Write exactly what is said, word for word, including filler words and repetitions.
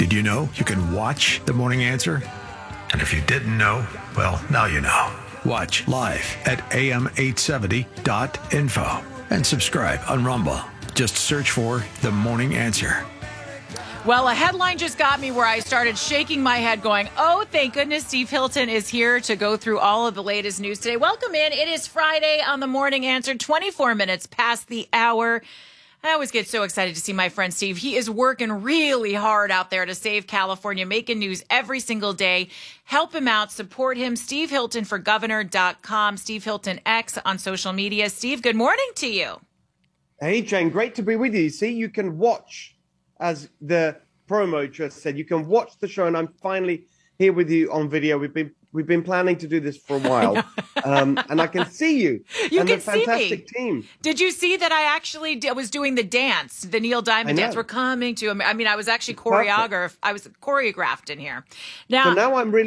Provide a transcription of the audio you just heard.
Did you know you can watch The Morning Answer? And if you didn't know, well, now you know. Watch live at a m eight seventy dot info and subscribe on Rumble. Just search for The Morning Answer. Well, a headline just got me where I started shaking my head going, oh, thank goodness Steve Hilton is here to go through all of the latest news today. Welcome in. It is Friday on The Morning Answer, twenty-four minutes past the hour. I always get so excited to see my friend Steve. He is working really hard out there to save California, making news every single day. Help him out. Support him. Steve Hilton for governor dot com. Steve Hilton X on social media. Steve, good morning to you. Hey, Jane. Great to be with you. See, you can watch, as the promo just said, you can watch the show, and I'm finally here with you on video. We've been we've been planning to do this for a while, um, and I can see you. You and can the fantastic see me. Team. Did you see that I actually did, was doing the dance, the Neil Diamond dance? We're coming to him. I mean, I was actually choreographed. I was choreographed in here. Now, so now I'm really